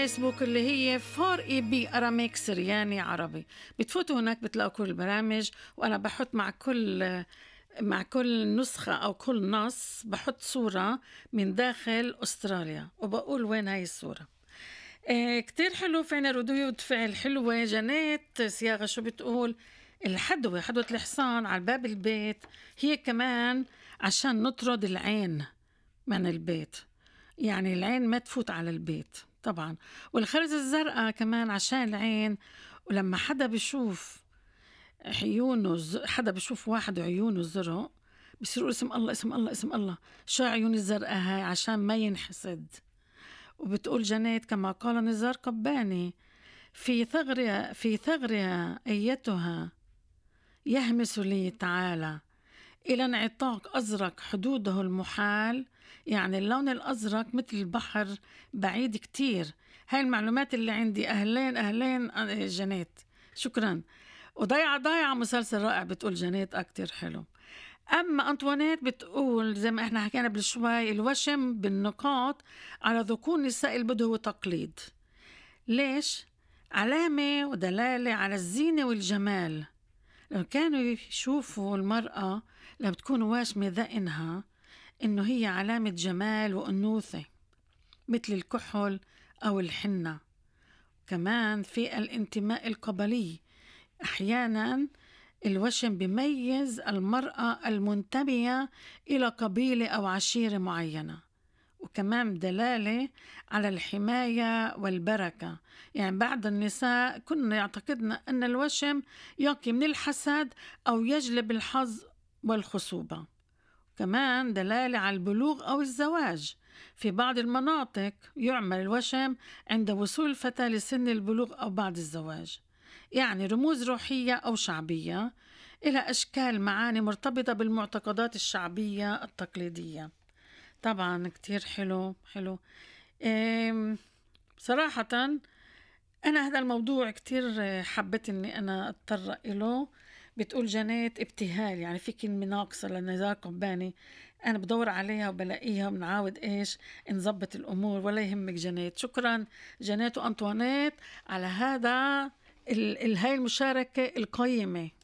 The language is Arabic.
فيسبوك اللي هي فور اي بي اراميك سرياني عربي. بتفوتوا هناك بتلاقوا كل البرامج، وانا بحط مع كل نسخة او كل نص بحط صورة من داخل استراليا وبقول وين هاي الصورة. كتير حلو، فينا ردود فعل حلوة. جنات صياغة شو بتقول؟ حدوة الحصان على باب البيت هي كمان عشان نطرد العين من البيت، يعني العين ما تفوت على البيت طبعا. والخرز الزرقاء كمان عشان العين، ولما حدا بيشوف حدا بيشوف واحد عيونه زرق بصير اسم الله اسم الله اسم الله، شو عيون الزرقاء هاي؟ عشان ما ينحسد. وبتقول جنات كما قال نزار قباني في ثغرها أيتها يهمس لي تعالى إلى انعطاق أزرق حدوده المحال. يعني اللون الأزرق مثل البحر بعيد كتير. هاي المعلومات اللي عندي. أهلين جنات، شكرا. وضيعة مسلسل رائع بتقول جنات، أكتر حلو. أما أنطوانيت بتقول زي ما إحنا حكينا قبل شوي، الوشم بالنقاط على ذكور نساء البدو وتقليد. ليش؟ علامة ودلالة على الزينة والجمال. لو كانوا يشوفوا المرأة لما بتكون واشمة ذقنها إنه هي علامة جمال وأنوثة مثل الكحل أو الحنة. كمان في الانتماء القبلي، أحيانا الوشم بيميز المرأة المنتمية إلى قبيلة أو عشيرة معينة. وكمان دلالة على الحماية والبركة، يعني بعض النساء كنا يعتقدن أن الوشم يقي من الحسد أو يجلب الحظ والخصوبة. كمان دلالة على البلوغ أو الزواج. في بعض المناطق يعمل الوشم عند وصول الفتاة لسن البلوغ أو بعد الزواج. يعني رموز روحية أو شعبية، إلى أشكال معاني مرتبطة بالمعتقدات الشعبية التقليدية. طبعا كتير حلو. صراحة أنا هذا الموضوع كتير حبيت أني أنا أتطرق له. بتقول جنات ابتهال، يعني في كلمة ناقصة لنزار قباني أنا بدور عليها وبلاقيها، بنعاود نظبط الأمور. ولا يهمك جنات. شكرا جنات وأنطوانيت على هذا هاي المشاركة القيمة.